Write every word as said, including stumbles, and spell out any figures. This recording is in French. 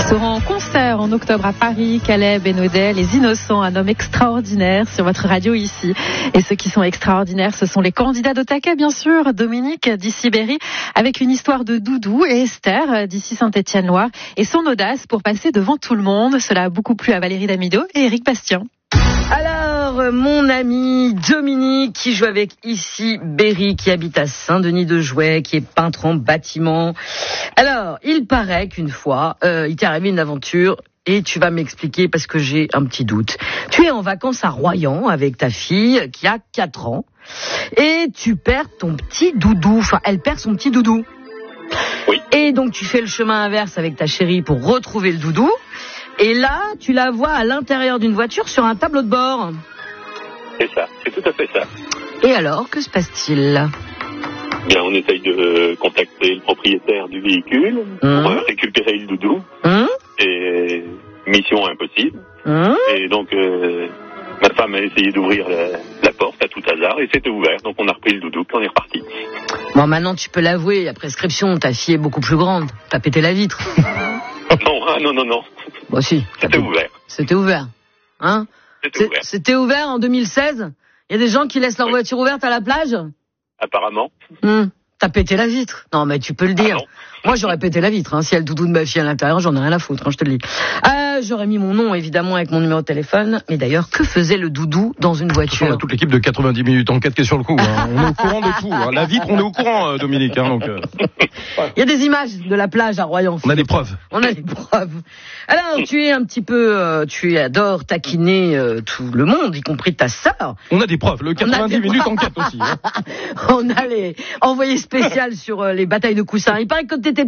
seront en concert en octobre à Paris. Caleb et Naudet, les innocents, un homme extraordinaire sur votre radio ici. Et ceux qui sont extraordinaires, ce sont les candidats d'Au Taquet, bien sûr. Dominique d'ici Berry, avec une histoire de doudou, et Esther d'ici Saint-Étienne-Loire et son audace pour passer devant tout le monde. Cela a beaucoup plu à Valérie Damido et Éric Bastien. Alors, mon ami Dominique, qui joue avec ici Berry, qui habite à Saint-Denis-de-Jouet, qui est peintre en bâtiment. Alors, il paraît qu'une fois, euh, il t'est arrivé une aventure, et tu vas m'expliquer parce que j'ai un petit doute. Tu es en vacances à Royan avec ta fille, qui a quatre ans, et tu perds ton petit doudou. Enfin, elle perd son petit doudou. Oui. Et donc, tu fais le chemin inverse avec ta chérie pour retrouver le doudou. Et là, tu la vois à l'intérieur d'une voiture sur un tableau de bord. C'est ça, c'est tout à fait ça. Et alors, que se passe-t-il ? Bien, on essaye de contacter le propriétaire du véhicule mmh. pour récupérer le doudou. Mmh. Et mission impossible. Mmh. Et donc, euh, ma femme a essayé d'ouvrir la, la porte à tout hasard et c'était ouvert. Donc, on a repris le doudou puis on est reparti. Bon, maintenant, tu peux l'avouer, la prescription, ta fille est beaucoup plus grande. T'as pété la vitre. Non, ah, non, non, non. Bon, si. C'était ouvert. C'était ouvert. Hein ? C'était ouvert. C'était ouvert en deux mille seize ? Il y a des gens qui laissent leur oui. voiture ouverte à la plage ? Apparemment. Hum. T'as pété la vitre. Non, mais tu peux le dire. Ah Moi, j'aurais pété la vitre. Hein. Si y a le doudou de ma fille à l'intérieur, j'en ai rien à foutre, hein, je te le dis. Euh, j'aurais mis mon nom, évidemment, avec mon numéro de téléphone. Mais d'ailleurs, que faisait le doudou dans une voiture ? On a toute l'équipe de quatre-vingt-dix minutes enquête qui est sur le coup. Hein. On est au courant de tout. Hein. La vitre, on est au courant, euh, Dominique. Hein, donc, euh... Il y a des images de la plage à Royan. On a des preuves. On a des preuves. Alors, tu es un petit peu... Euh, tu adores taquiner euh, tout le monde, y compris ta sœur. On a des preuves. Le quatre-vingt-dix minutes enquête aussi. Hein. On a les envoyés spéciaux sur euh, les batailles de coussins. Il paraît que quand t'étais